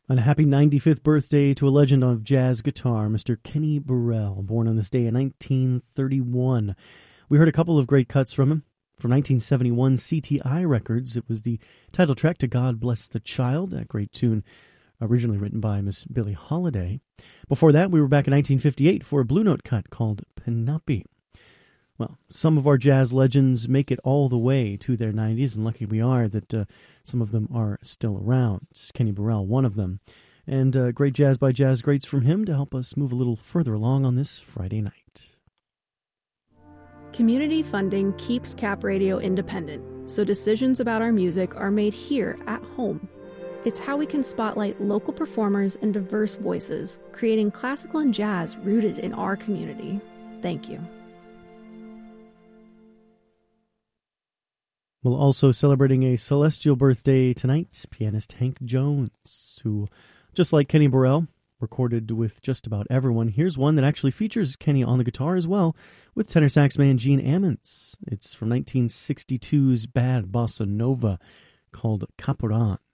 And a happy 95th birthday to a legend of jazz guitar, Mr. Kenny Burrell, born on this day in 1931. We heard a couple of great cuts from him. From 1971 CTI Records, it was the title track to God Bless the Child, that great tune originally written by Miss Billie Holiday. Before that, we were back in 1958 for a Blue Note cut called Penelope. Well, some of our jazz legends make it all the way to their 90s, and lucky we are that some of them are still around. Kenny Burrell, one of them. And great jazz by jazz greats from him to help us move a little further along on this Friday night. Community funding keeps Cap Radio independent, so decisions about our music are made here at home. It's how we can spotlight local performers and diverse voices, creating classical and jazz rooted in our community. Thank you. We're also celebrating a celestial birthday tonight, pianist Hank Jones, who, just like Kenny Burrell, recorded with just about everyone. Here's one that actually features Kenny on the guitar as well, with tenor sax man Gene Ammons. It's from 1962's Bad Bossa Nova, called Caporan.